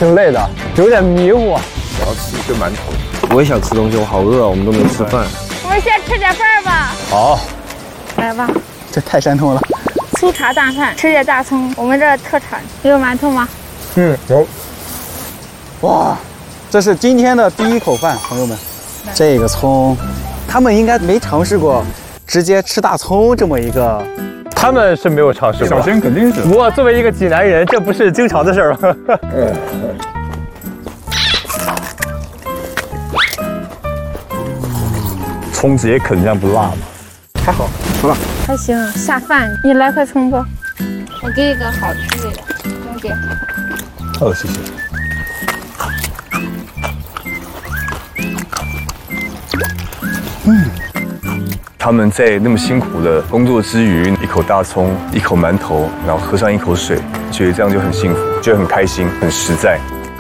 挺累的，有点迷糊。 我要吃一个馒头。 我也想吃东西，我好饿，我们都没吃饭。 我们先吃点饭吧。 好， 来吧， 这太山东了。 粗茶淡饭，吃点大葱，我们这特产。有馒头吗？ 有。哇，这是今天的第一口饭，朋友们。这个葱，他们应该没尝试过直接吃大葱这么一个。 他们是没有尝试过。 小鲜肯定是。 不过作为一个济南人，这不是经常的事儿吗？ 葱直接啃，这样不辣吗？ 还好，不辣。 还行，下饭。你来块葱不？我给一个好吃的，能给。 好，谢谢。他们在那么辛苦的工作之余，一口大葱，一口馒头，然后喝上一口水，觉得这样就很幸福，觉得很开心，很实在。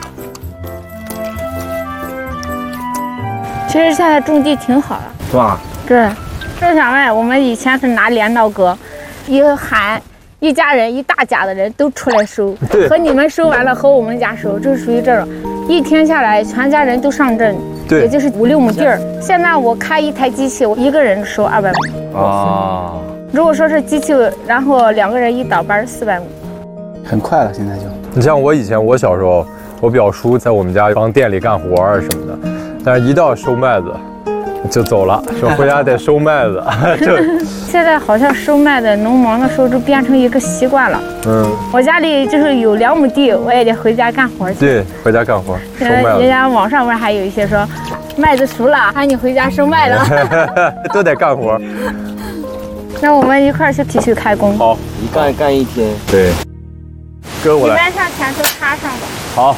其实现在种地挺好的， 是吧？ 对，种小麦，我们以前是拿镰刀割，一喊一家人一大家的人都出来收，和你们收完了和我们家收，就是属于这种，一天下来全家人都上阵，也就是5、6亩地儿。现在我开一台机器，我一个人收200亩。 啊， 如果说是机器，然后2个人一倒班400亩。 很快了，现在就。 你像我以前，我小时候，我表叔在我们家帮店里干活啊什么的，但是一到收麦子就走了，说回家得收麦子。 现在好像收麦的农忙的时候就变成一个习惯了。我家里就是有2亩地，我也得回家干活去。 对，回家干活收麦子。 人家网上面还有一些说，麦子熟了，喊你回家收麦了。 都得干活。 那我们一块儿去继续开工。 好， 一干一天。 对，跟我来。 你们上前头插上吧。 好。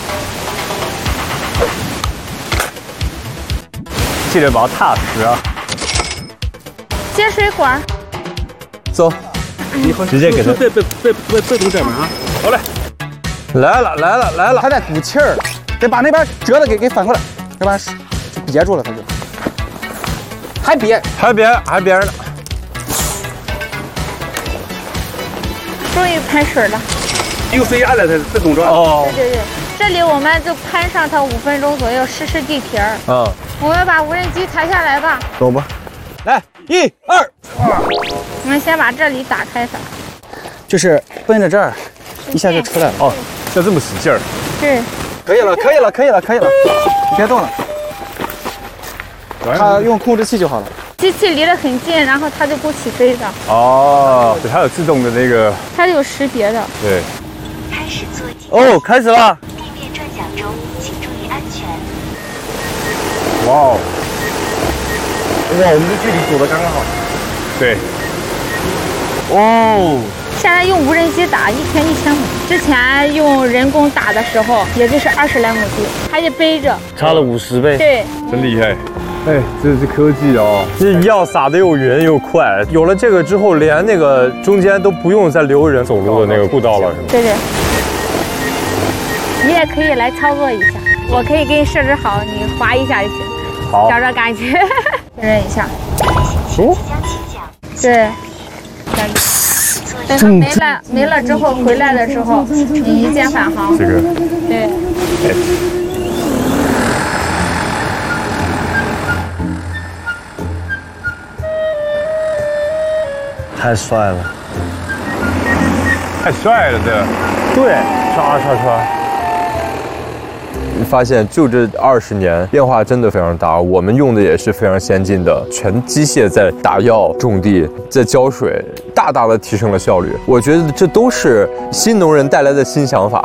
记得把它踏实啊！ 接水管。 走，直接给他。 别动这门啊！ 好嘞，来了！ 他在鼓气儿，得把那边折的给反过来，要不然就憋住了，他就。还憋着呢。 终于喷水了。 有水压了，这动作。 哦。 对，这里我们就喷上它5分钟左右，湿地皮儿。我们把无人机抬下来吧。 走吧。来，1、2。 我们先把这里打开它。 就是奔着这儿，一下就出来了。 哦，要这么使劲儿。 对。 可以了，别动了。它用控制器就好了。 机器离得很近，然后它就不起飞的。 哦，对，它有自动的那个。 它有识别的。 对。 开始做地。 哦，开始了。 地面转向中，请注意安全。 哇哦！ 哇，我们的距离走的刚刚好。 对。 哦。 现在用无人机打，1天1000亩。之前用人工打的时候，也就是20来亩地，还得背着， 差了50倍。 对， 真厉害。哎，这是科技啊！这一样撒的又匀又快。有了这个之后，连那个中间都不用再留人走路的那个步道了，是吗？ 对。你也可以来操作一下，我可以给你设置好，你滑一下就行。 好。 找找感觉，确认一下。 哦。 对。等它没了之后，回来的时候，你一键返航。 这个。 对。 太帅了， 对，刷。发现就这20年变化真的非常大，我们用的也是非常先进的，全机械在打药、种地、在浇水，大大的提升了效率。我觉得这都是新农人带来的新想法。